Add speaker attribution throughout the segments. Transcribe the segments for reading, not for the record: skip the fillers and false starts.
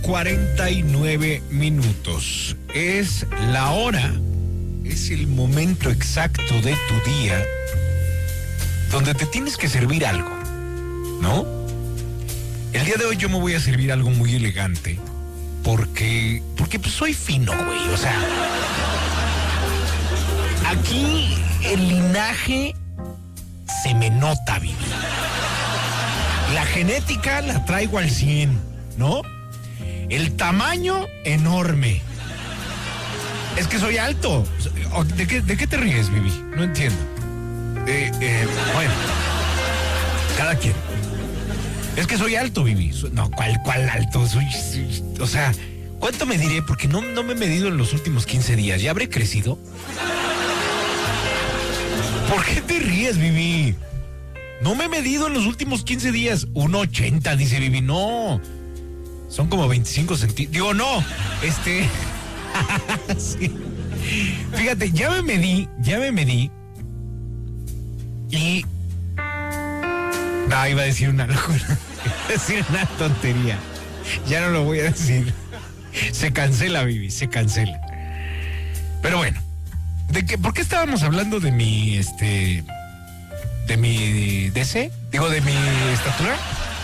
Speaker 1: 8:49. Es la hora, es el momento exacto de tu día donde te tienes que servir algo, ¿no? El día de hoy yo me voy a servir algo muy elegante porque pues soy fino, güey. O sea, aquí el linaje se me nota, Vivi. La genética la traigo al 100, ¿no? El tamaño, enorme. Es que soy alto. ¿De qué te ríes, Vivi? No entiendo. Bueno, cada quien. Es que soy alto, Vivi. No, ¿cuál alto? O sea, ¿cuánto me diré? Porque no me he medido en los últimos 15 días. ¿Ya habré crecido? ¿Por qué te ríes, Vivi? No me he medido en los últimos 15 días. 1.80, dice Vivi. No, son como 25 centímetros. Digo, no, sí. Fíjate, ya me medí. Y... No, iba a decir una locura. Iba a decir una tontería. Ya no lo voy a decir. Se cancela, Vivi, se cancela. Pero bueno, ¿por qué estábamos hablando de mi, de mi DC? Digo, de mi estatura.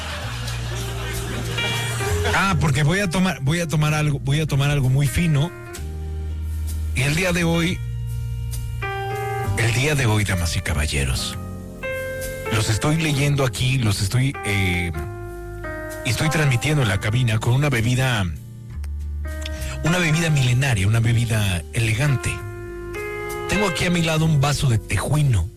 Speaker 1: Porque voy a tomar algo muy fino. Y el día de hoy, damas y caballeros, los estoy leyendo aquí, estoy transmitiendo en la cabina con una bebida milenaria, una bebida elegante. Tengo aquí a mi lado un vaso de tejuino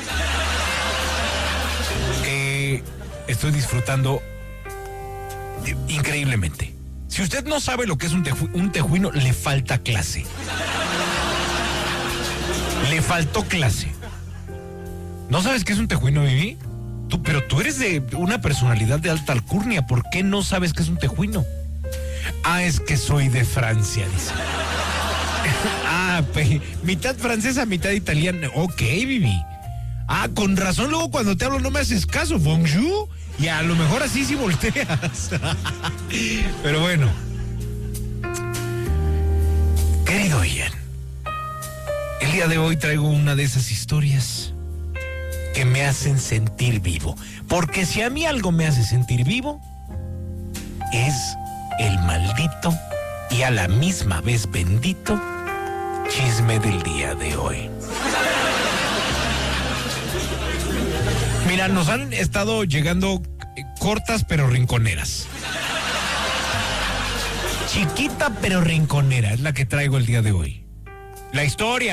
Speaker 1: que estoy disfrutando increíblemente. Si usted no sabe lo que es un tejuino, le falta clase. Le faltó clase. ¿No sabes qué es un tejuino, Vivi? Pero tú eres de una personalidad de alta alcurnia. ¿Por qué no sabes qué es un tejuino? Es que soy de Francia, dice. Mitad francesa, mitad italiana. Ok, Vivi. Con razón luego cuando te hablo no me haces caso. Bonjour. Y a lo mejor así sí volteas. Pero bueno. Querido Ian, el día de hoy traigo una de esas historias que me hacen sentir vivo. Porque si a mí algo me hace sentir vivo, es el maldito y a la misma vez bendito chisme del día de hoy. Mira, nos han estado llegando cortas pero rinconeras. Chiquita pero rinconera es la que traigo el día de hoy. La historia.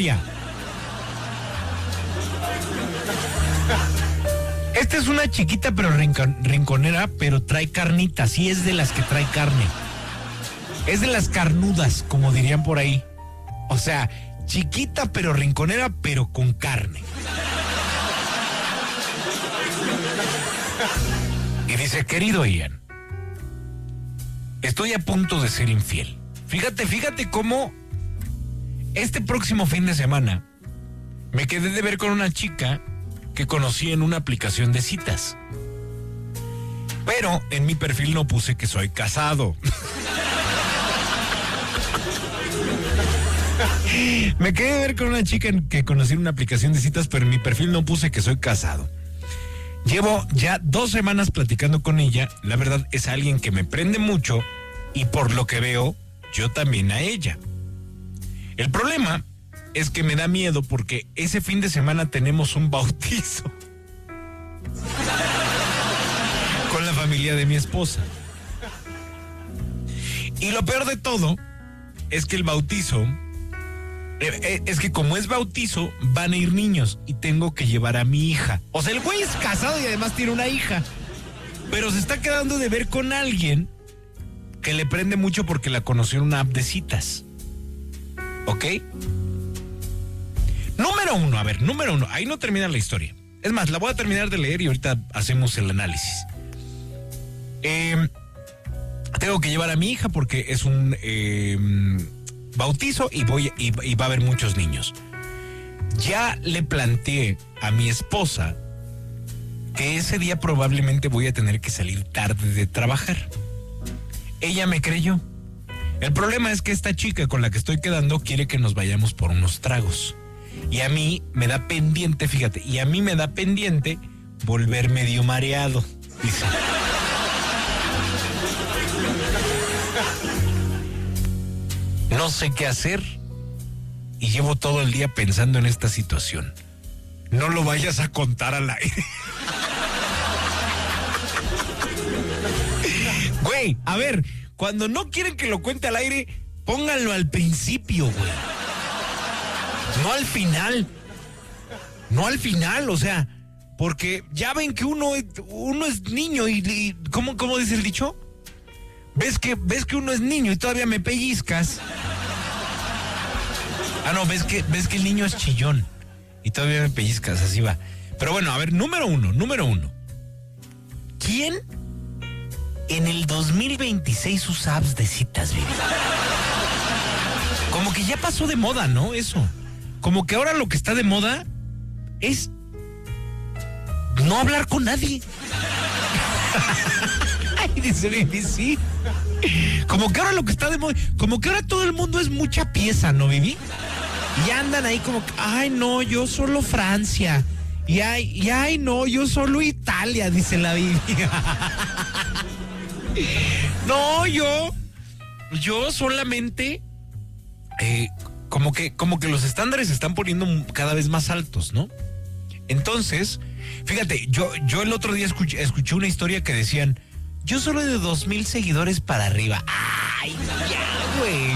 Speaker 1: Esta es una chiquita pero rinconera, pero trae carnita. Sí, es de las que trae carne. Es de las carnudas, como dirían por ahí. O sea, chiquita pero rinconera, pero con carne. Y dice, querido Ian, estoy a punto de ser infiel. Fíjate cómo este próximo fin de semana me quedé de ver con una chica que conocí en una aplicación de citas. Pero en mi perfil no puse que soy casado. Me quedé de ver con una chica que conocí en una aplicación de citas, pero en mi perfil no puse que soy casado. Llevo ya 2 semanas platicando con ella. La verdad es alguien que me prende mucho y por lo que veo, yo también a ella. El problema es que me da miedo porque ese fin de semana tenemos un bautizo con la familia de mi esposa. Y lo peor de todo es que el bautizo, es que como es bautizo, van a ir niños y tengo que llevar a mi hija. O sea, el güey es casado y además tiene una hija, pero se está quedando de ver con alguien que le prende mucho porque la conoció en una app de citas. ¿Ok? Número uno, ahí no termina la historia. Es más, la voy a terminar de leer y ahorita hacemos el análisis. Tengo que llevar a mi hija porque es un bautizo y va a haber muchos niños. Ya le planteé a mi esposa que ese día probablemente voy a tener que salir tarde de trabajar. Ella me creyó. El problema es que esta chica con la que estoy quedando quiere que nos vayamos por unos tragos. Y a mí me da pendiente, fíjate, volver medio mareado, dice. No sé qué hacer y llevo todo el día pensando en esta situación. No lo vayas a contar al aire. Güey, a ver, cuando no quieren que lo cuente al aire, pónganlo al principio, güey. No al final. No al final, o sea, porque ya ven que uno es niño y ¿cómo dice el dicho? ¿Ves que uno es niño y todavía me pellizcas? Ah, no, ves que el niño es chillón y todavía me pellizcas, así va. Pero bueno, a ver, número uno. ¿Quién en el 2026 usa apps de citas, baby? Como que ya pasó de moda, ¿no? Eso. Como que ahora lo que está de moda es no hablar con nadie. Ay, dice Vivi, sí. Como que ahora lo que está de moda, como que ahora todo el mundo es mucha pieza, ¿no, Vivi? Y andan ahí como que, ay, no, yo solo Francia. Y ay, no, yo solo Italia, dice la Vivi. No, yo solamente, como que los estándares se están poniendo cada vez más altos, ¿no? Entonces, fíjate, yo el otro día escuché una historia que decían, yo solo de 2,000 seguidores para arriba. Ay, ya, güey.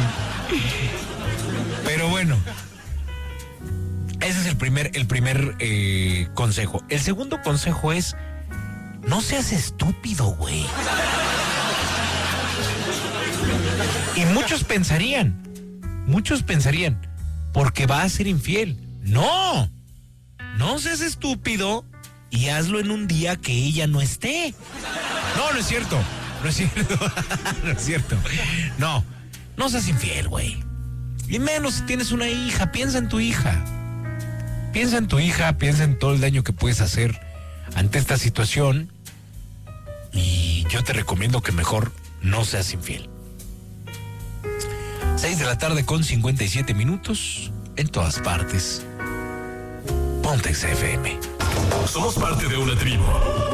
Speaker 1: Pero bueno, ese es el primer consejo. El segundo consejo es, no seas estúpido, güey. Y muchos pensarían, porque va a ser infiel. No seas estúpido y hazlo en un día que ella no esté. No es cierto. No es cierto. No seas infiel, güey. Y menos si tienes una hija, piensa en tu hija. Piensa en todo el daño que puedes hacer ante esta situación. Y yo te recomiendo que mejor no seas infiel. 6:57 p.m. en todas partes. Pontex FM.
Speaker 2: Somos parte de una tribu.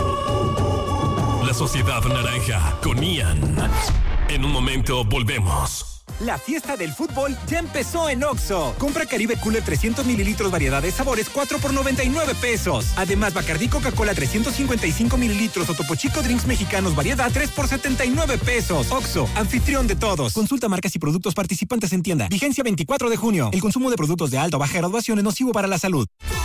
Speaker 2: La Sociedad Naranja con Ian. En un momento volvemos.
Speaker 3: La fiesta del fútbol ya empezó en Oxxo. Compra Caribe Cooler 300 mililitros variedad de sabores 4 por 99 pesos. Además, Bacardí Coca-Cola 355 mililitros o Topo Chico Drinks Mexicanos variedad 3 por 79 pesos. Oxxo, anfitrión de todos. Consulta marcas y productos participantes en tienda. Vigencia 24 de junio. El consumo de productos de alta o baja graduación es nocivo para la salud.